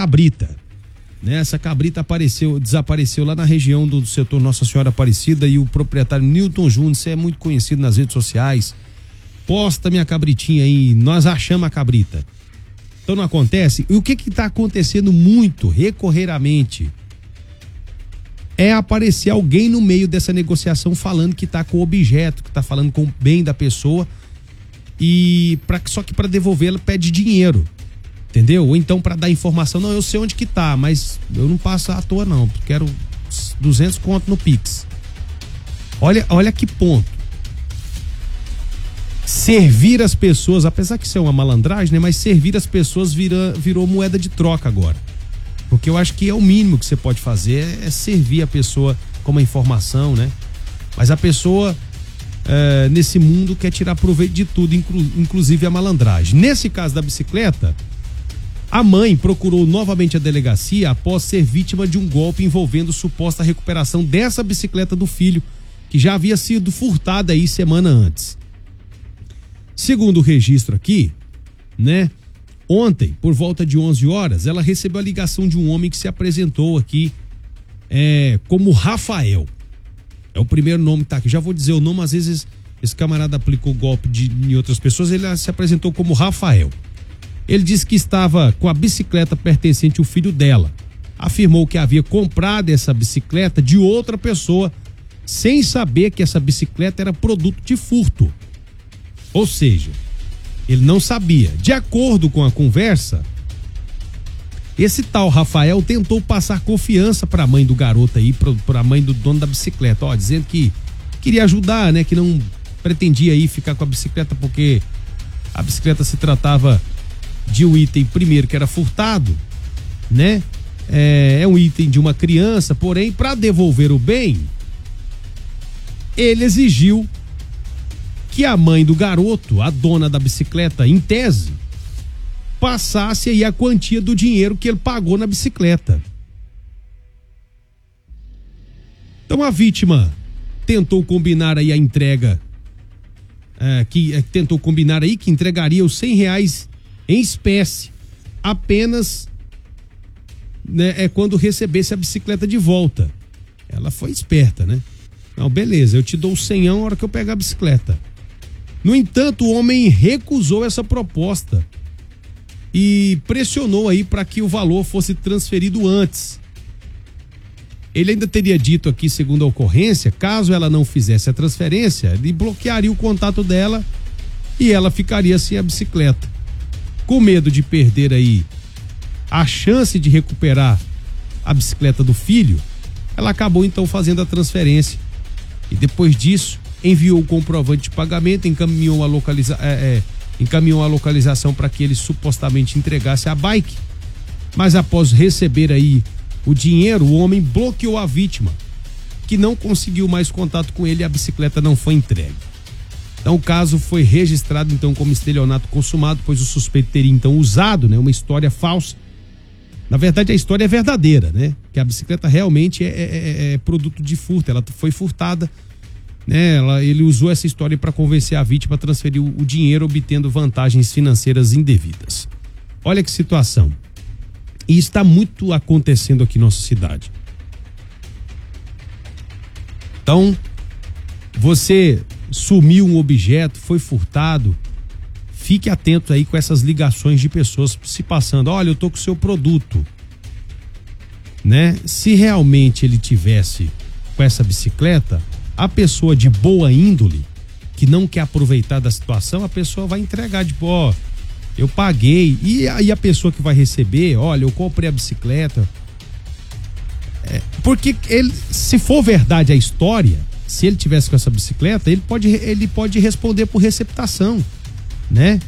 cabrita, né? Essa cabrita desapareceu lá na região do setor Nossa Senhora Aparecida, e o proprietário Newton Júnior, você é muito conhecido nas redes sociais, posta minha cabritinha aí, nós achamos a cabrita. Então não acontece? E o que está acontecendo muito, recorreramente, é aparecer alguém no meio dessa negociação falando que está com o objeto, que está falando com o bem da pessoa, e só que para devolver ela pede dinheiro, entendeu? Ou então para dar informação, não, eu sei onde que tá, mas eu não passo à toa não, quero 200 conto no Pix. Olha que ponto. Servir as pessoas, apesar que isso é uma malandragem, né? Mas servir as pessoas virou moeda de troca agora. Porque eu acho que é o mínimo que você pode fazer, é servir a pessoa com uma informação, né? Mas a pessoa, nesse mundo, quer tirar proveito de tudo, inclusive a malandragem. Nesse caso da bicicleta, a mãe procurou novamente a delegacia após ser vítima de um golpe envolvendo suposta recuperação dessa bicicleta do filho, que já havia sido furtada aí semana antes. Segundo o registro aqui, né? Ontem, por volta de 11 horas, ela recebeu a ligação de um homem que se apresentou aqui como Rafael. É o primeiro nome que tá aqui. Já vou dizer o nome, às vezes esse camarada aplicou golpe em outras pessoas, ele se apresentou como Rafael. Ele disse que estava com a bicicleta pertencente ao filho dela. Afirmou que havia comprado essa bicicleta de outra pessoa, sem saber que essa bicicleta era produto de furto. Ou seja, ele não sabia. De acordo com a conversa, esse tal Rafael tentou passar confiança para a mãe do garoto aí, para a mãe do dono da bicicleta, dizendo que queria ajudar, né, que não pretendia aí ficar com a bicicleta porque a bicicleta se tratava de um item, primeiro, que era furtado, né? É um item de uma criança, porém, para devolver o bem, ele exigiu que a mãe do garoto, a dona da bicicleta, em tese, passasse aí a quantia do dinheiro que ele pagou na bicicleta. Então a vítima tentou combinar aí a entrega, tentou combinar aí que entregaria os R$100 em espécie, apenas, né, quando recebesse a bicicleta de volta. Ela foi esperta, né? Não, beleza, eu te dou o 100 na hora que eu pegar a bicicleta. No entanto, o homem recusou essa proposta e pressionou aí para que o valor fosse transferido antes. Ele ainda teria dito aqui, segundo a ocorrência, caso ela não fizesse a transferência, ele bloquearia o contato dela e ela ficaria sem a bicicleta. Com medo de perder aí a chance de recuperar a bicicleta do filho, ela acabou então fazendo a transferência. E depois disso, enviou o comprovante de pagamento, encaminhou a localização para que ele supostamente entregasse a bike. Mas após receber aí o dinheiro, o homem bloqueou a vítima, que não conseguiu mais contato com ele e a bicicleta não foi entregue. Então o caso foi registrado então como estelionato consumado, pois o suspeito teria então usado, né, uma história falsa. Na verdade a história é verdadeira, né? Que a bicicleta realmente é produto de furto, ela foi furtada, né? Ele usou essa história para convencer a vítima a transferir o dinheiro, obtendo vantagens financeiras indevidas. Olha que situação. E isso está muito acontecendo aqui na nossa cidade. Então, você sumiu um objeto, foi furtado, fique atento aí com essas ligações de pessoas se passando. Olha, eu tô com o seu produto, né? Se realmente ele tivesse com essa bicicleta, a pessoa de boa índole, que não quer aproveitar da situação, a pessoa vai entregar, tipo, ó, eu paguei. E aí a pessoa que vai receber, olha, eu comprei a bicicleta. Porque ele, se for verdade a história, se ele tivesse com essa bicicleta, ele pode responder por receptação, né?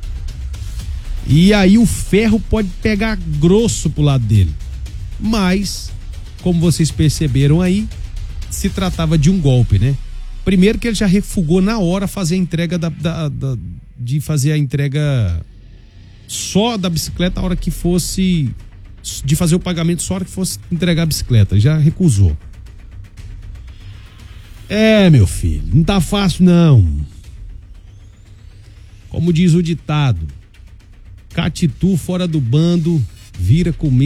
E aí o ferro pode pegar grosso pro lado dele. Mas, como vocês perceberam aí, se tratava de um golpe, né? Primeiro que ele já refugou na hora fazer a entrega de fazer a entrega só da bicicleta a hora que fosse, de fazer o pagamento só a hora que fosse entregar a bicicleta, já recusou. Meu filho, não tá fácil não. Como diz o ditado, catitu fora do bando vira comida.